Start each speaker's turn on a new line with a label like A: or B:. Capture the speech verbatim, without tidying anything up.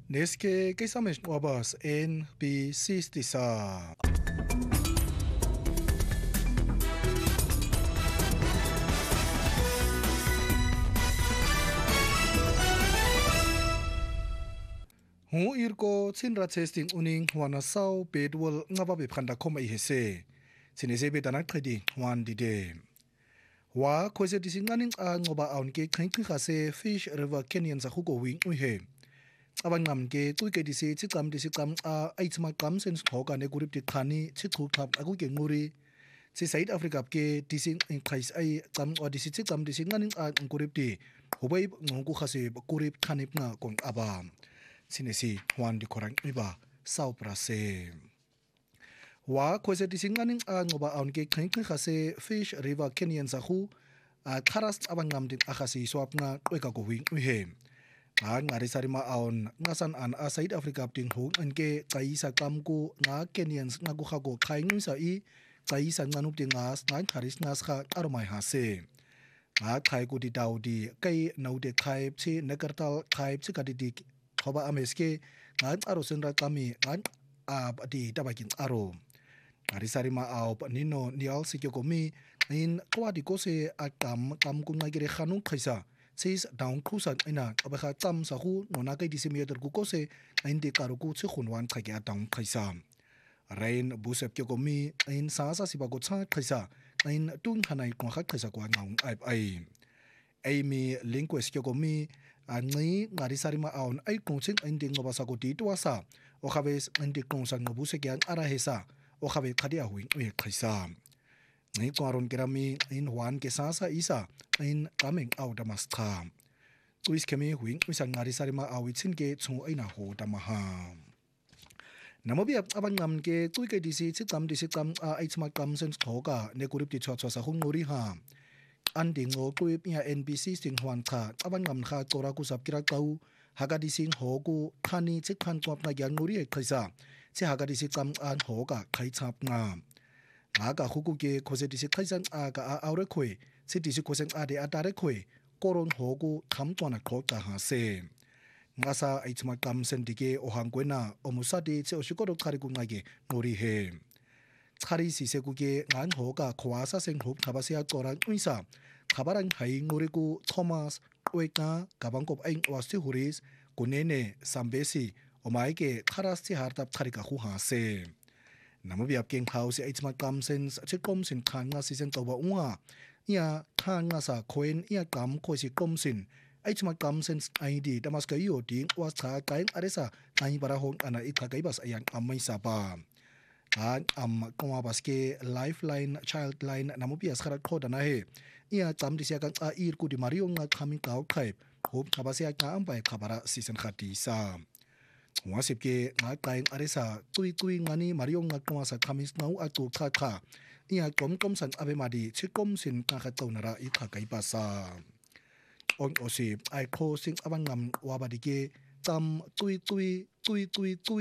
A: Neske kesamesh wabas N B C stisa. Hu irko tsinra testing uning wana saw bedwell ngaba bephanda khoma ihese. Sinese betana qhedi wan dide. Wa khoze disinqani nca ngoba awunke qhinqhiqa se Fish River Canyon za huko wing uhe. Abanqamke cuke disi tsicam disicamca aithima qam sensiqhoka nekurip diqhani thichuqa akuke nquri. Si South Africa ke disi inqhais ay camcwa disi tsicam disinqani nca nkurip di. Hubay ngonku khase kurip qhanip nga kon aba. Sinesi Juan di Korang iba Sao Prase. Wa khoze disinqani nca ngoba awunke qhinqhiqa se Fish River Canyon za hu qaras abanqamdi akhasi swapna qweka ko wing uhe. Nga ngarisari ma aon ngasan an a South Africa ting ho nge qaisa qamku nga Kenyans nga ku khago qaingisa i qaisa nqanup ting ngas nga kharis ngas kha aromai hase nga qai ku di daudi kai naude qaib chi nekartal qaib chi kadidik khoba ameske nga aro senra qami nga ab di tabakin aro ngarisari ma aop nino nial sikyokomi in kwadi kose aqam qam ku ngagire khanu qaisa says down kusa ina abaha tam sahu nona kai disimeter ku kose indi karuku tshunwan khagya down khaisa rain busep ke komi in sasa sibago cha khaisa in tun hanai ko kha khaisa kwa ngaung ai ai amy linguist ke komi angi ngari sarima aun ai kongching indi ngobasa ko ti tuasa o khabes indi kongsa ngobuse kyan ara hesa o khabe khadia huing e khaisa ngai kwaron kerami in wan ke sasa isa in coming out damastra tuis kemi huing misang ngari sarima awitsin ke chung aina ho damaha namobi abangam ke tuike disi chicam disi cham a aichma kam sen thoka ne kurip ti chwa chwa sa hungori ha anding o tuip ya N B C sing hwan kha abangam kha chora ku sapkira kau haga disi ho ku khani chikhan chop na gyang ngori e khaisa che haga disi cham an ho ka khai chap nga aga huku ke khoze disi khaisan aga a aure khoi si disi khosen ade atare khoi koron hogu khamtwana khota ha se ngasa aichma kam sendike ohangwena omusadi che oshikoro khari ku ngage ngori he khari si se ku ke ngan hoga khwasa seng hop thabasia chora uisa khabarang hai ngori ku Thomas weka kabangkop aing wasti huris kunene sambesi omai ke kharas chi hartap khari ka hu ha se Namibia King House aichma kam sens chikom sin khan nga sisen toba unga ia khan nga sa khoen ia kam khosi kom sin aichma kam sens id damaska yo ding was tha kain aresa ai bara hon ana itha kai bas ayang amai sa ba an am koma baske lifeline childline Namibia skharat khoda na he ia cham disia kan a ir ku di mario nga khamin kau khaip hop khabasia ka am bai khabara season khati sa wasip ke nga kain aresa tui tui ngani mariong nga koma sa khamis nau atu kha kha ia kom kom san abe madi chikom sin ka kha tonara i kha kai pasa on osip ai kho sing abangam wabadi ke tam tui tui tui tui tui